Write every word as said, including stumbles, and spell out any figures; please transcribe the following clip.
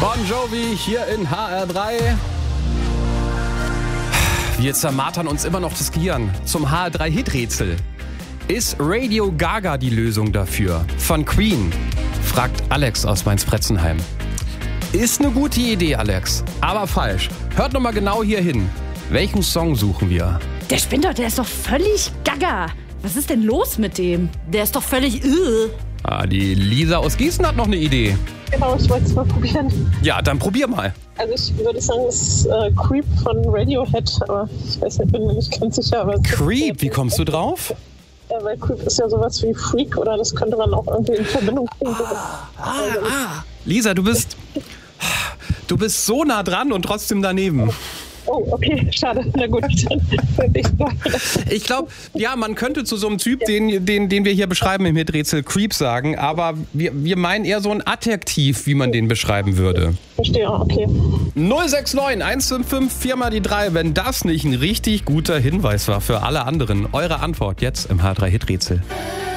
Bon Jovi hier in H R drei. Wir zermartern uns immer noch das Gehirn zum H R drei Hiträtsel. Ist Radio Gaga die Lösung dafür? Von Queen, fragt Alex aus Mainz-Bretzenheim. Ist eine gute Idee, Alex, aber falsch. Hört nochmal genau hier hin. Welchen Song suchen wir? Der spinnt doch, der ist doch völlig gaga. Was ist denn los mit dem? Der ist doch völlig irre. Ah, die Lisa aus Gießen hat noch eine Idee. Genau, ich wollte es mal probieren. Ja, dann probier mal. Also ich würde sagen, es ist äh, Creep von Radiohead, aber ich weiß nicht, bin mir nicht ganz sicher. Aber Creep, wie kommst du drauf? Ja, weil Creep ist ja sowas wie Freak, oder das könnte man auch irgendwie in Verbindung bringen. Ah, ah, ah. Lisa, du bist, du bist so nah dran und trotzdem daneben. Oh, okay, schade. Na gut, dann ich Ich glaube, ja, man könnte zu so einem Typ, den, den, den wir hier beschreiben im Hiträtsel, Creep sagen, aber wir, wir meinen eher so ein Adjektiv, wie man den beschreiben würde. Verstehe, okay. null sechs neun eins fünf fünf vier mal die drei, wenn das nicht ein richtig guter Hinweis war für alle anderen. Eure Antwort jetzt im H R drei Hiträtsel.